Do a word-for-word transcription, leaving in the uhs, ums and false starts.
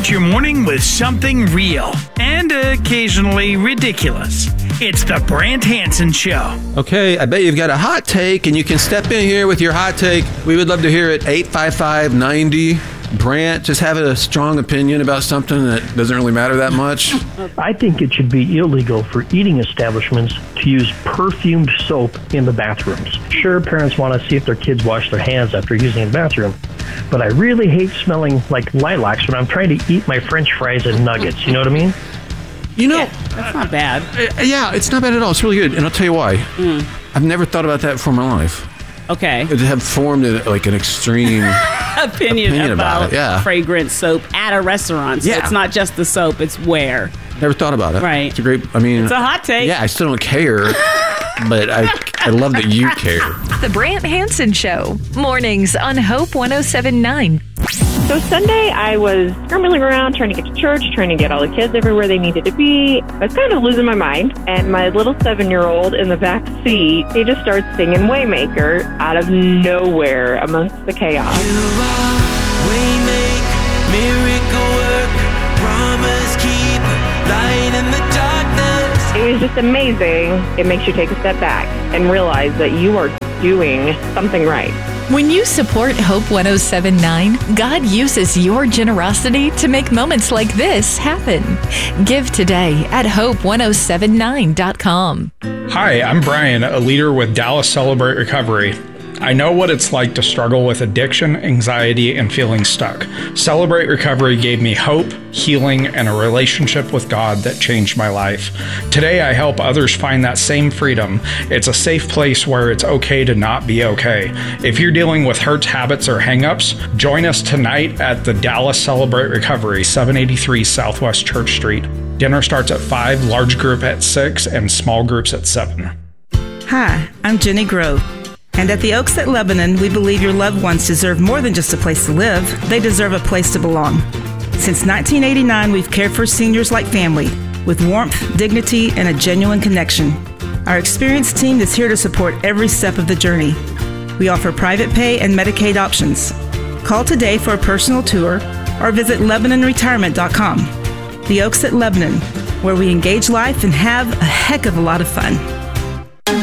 Start your morning with something real and occasionally ridiculous. It's the Brant Hansen Show. Okay, I bet you've got a hot take, and you can step in here with your hot take. We would love to hear it. eight five five, ninety Brant, just have a strong opinion about something that doesn't really matter that much. I think it should be illegal for eating establishments to use perfumed soap in the bathrooms. Sure, parents want to see if their kids wash their hands after using the bathroom, but I really hate smelling like lilacs when I'm trying to eat my French fries and nuggets. You know what I mean? You know, Yeah, that's not bad. Uh, yeah, it's not bad at all. It's really good, and I'll tell you why. Mm. I've never thought about that before in my life. Okay. To have formed a, like an extreme opinion, opinion about, about it, yeah. fragrance soap at a restaurant. So Yeah. it's not just the soap, it's where. Never thought about it. Right. It's a great, I mean. It's a hot take. Yeah, I still don't care, but I I love that you care. The Brant Hansen Show. Mornings on Hope one oh seven point nine. So Sunday, I was scrambling around trying to get to church, trying to get all the kids everywhere they needed to be. I was kind of losing my mind, and my little seven-year-old in the back seat, he just starts singing Waymaker out of nowhere amongst the chaos. You are Waymaker, miracle worker, promise keeper, light in the darkness. It was just amazing. It makes you take a step back and realize that you are doing something right. When you support Hope one oh seven point nine, God uses your generosity to make moments like this happen. Give today at hope one oh seven nine dot com. Hi, I'm Brian, a leader with Dallas Celebrate Recovery. I know what it's like to struggle with addiction, anxiety, and feeling stuck. Celebrate Recovery gave me hope, healing, and a relationship with God that changed my life. Today, I help others find that same freedom. It's a safe place where it's okay to not be okay. If you're dealing with hurts, habits, or hang-ups, join us tonight at the Dallas Celebrate Recovery, seven eighty-three Southwest Church Street. Dinner starts at five, large group at six, and small groups at seven. Hi, I'm Jenny Grove. And at the Oaks at Lebanon, we believe your loved ones deserve more than just a place to live. They deserve a place to belong. Since nineteen eighty-nine, we've cared for seniors like family, with warmth, dignity, and a genuine connection. Our experienced team is here to support every step of the journey. We offer private pay and Medicaid options. Call today for a personal tour or visit lebanon retirement dot com. The Oaks at Lebanon, where we engage life and have a heck of a lot of fun.